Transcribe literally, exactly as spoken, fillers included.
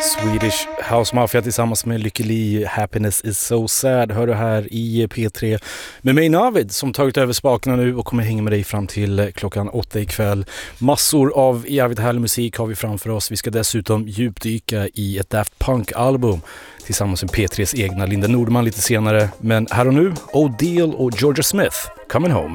Swedish House Mafia tillsammans med Lykke Li, Happiness is so sad, hör du här i P tre med mig Navid som tagit över spakarna nu och kommer hänga med dig fram till klockan åtta ikväll. Massor av jävligt härlig musik har vi framför oss. Vi ska dessutom djupdyka i ett Daft Punk-album tillsammans med P tres egna Linda Nordman lite senare. Men här och nu, O'Deal och Georgia Smith, Coming Home.